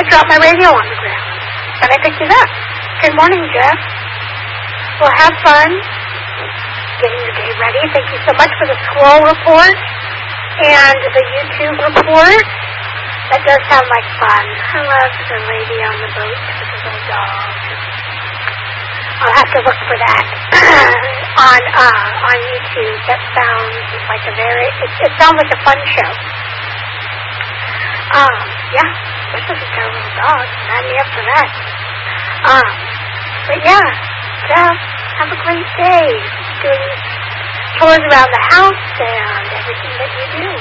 dropped my radio on the ground. And I picked it up. Good morning, Jeff. Well, have fun getting your day ready. Thank you so much for the squirrel report and the YouTube report. That does sound like fun. I love the lady on the boat with the little dog. I'll have to look for that on YouTube. That sounds like it sounds like a fun show. Yeah, especially if it's got a little dog. Sign me up for that. But yeah, Jeff, have a great day doing chores around the house and everything that you do.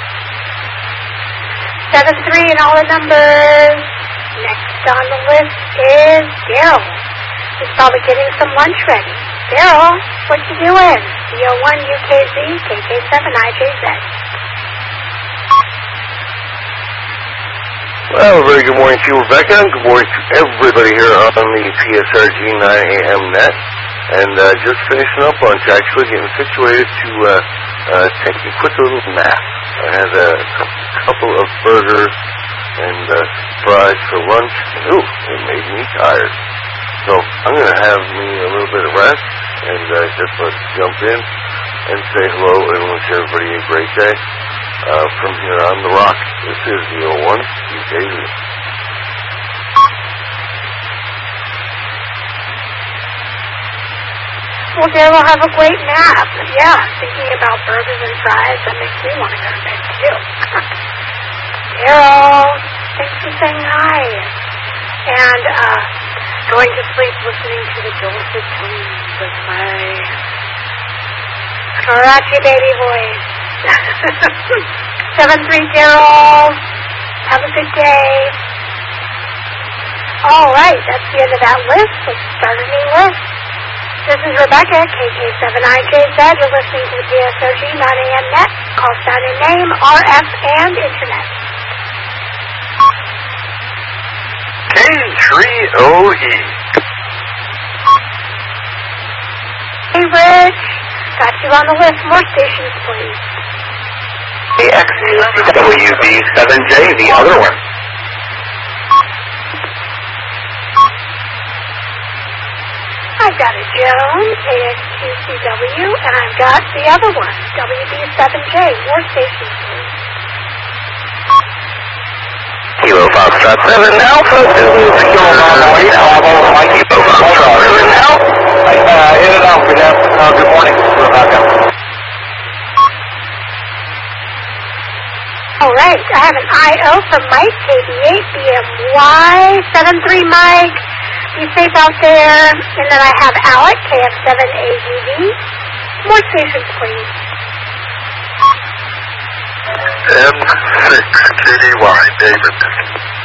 7-3 and all the numbers. Next on the list is Daryl. He's probably getting some lunch ready. Daryl, what you doing? CO1 UKZ, KK7 IJZ. Well, very good morning to you, Rebecca. Good morning to everybody here on the PSRG 9 AM net. And just finishing up lunch, actually getting situated to take a quick little nap. I had a couple of burgers and fries for lunch. Ooh, it made me tired. So I'm going to have me a little bit of rest and just let's jump in and say hello and wish everybody a great day. From here on the rock, this is the 01 UKZ. Well, Daryl, have a great nap. Yeah, thinking about burgers and fries, that makes me want to go to bed, too. Daryl, thanks for saying hi. And going to sleep listening to the dulcet tones of my Karachi baby voice. 7-3, Daryl. Have a good day. All right, that's the end of that list. Let's start a new list. This is Rebecca, KK7IJZ. You're listening to the PSRG 9 AM net. Call sign and name, RF, and Internet. K3OE. Hey, Rich. Got you on the list. More stations, please. AXWB7J, the other one. I've got a Jones, AX2CW, and I've got the other one, WB7J. More stations, please. Kilo Foxtrot 7 Alpha, Zulu, Kilo Bravo 8 Alpha, Kilo Foxtrot 7 Alpha. In and out, good afternoon, good morning, Rebecca. All right, I have an IO from Mike, KB8BMY, 73 Mike. Be safe out there. And then I have Alec, KF7AGV. More stations, please. M6KDY, David.